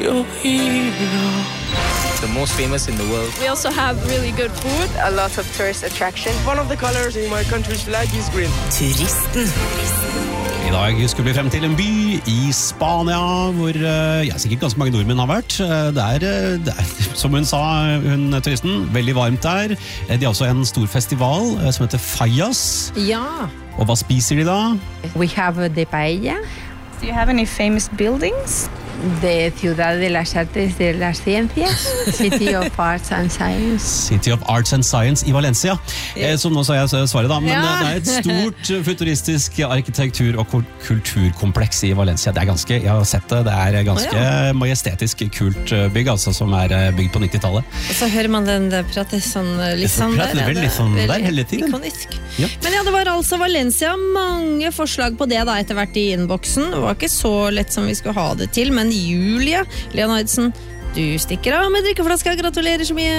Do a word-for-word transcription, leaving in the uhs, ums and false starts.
your hero. The most famous in the world. We also have really good food. A lot of tourist attraction. One of the colors in my country's flag is green. Turisten. I dag skulle vi frem til en by i Spania, hvor ja, sikkert ganske mange nordmenn har vært. Det er, det er, som hun sa, hun turisten, veldig varmt der. De har også en stor festival som heter Fallas. Ja. Og hva spiser de da? We have the paella. Do you have any famous buildings? The Ciudad de las Artes de las Ciencias, City of Arts and Science. City of Arts and Science i Valencia. Eh, som nå sa jeg svaret da, men Ja. det er et stort futuristisk arkitektur- og kulturkompleks i Valencia. Det er ganske, jeg har sett det, det er ganske ja. majestetisk kult bygg, altså, som er bygd på nittitallet. Og så hører man den, det prates sånn litt sånn prater der. vel litt sånn der hele tiden. Ikonisk. Ja. Men ja, det var altså Valencia, mange forslag på det da etter hvert i innboksen. Det var ikke så lett som vi skulle ha det til, men Julia Leonardsen, du stikker av med drikkeflaska, gratulerer så mye.